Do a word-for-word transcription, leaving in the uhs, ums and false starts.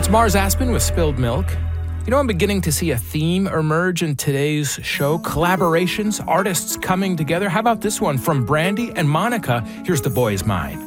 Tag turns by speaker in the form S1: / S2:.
S1: It's Mars Aspen with Spilled Milk. You know, I'm beginning to see a theme emerge in today's show. Collaborations, artists coming together. How about this one from Brandy and Monica? Here's The Boy Is Mine.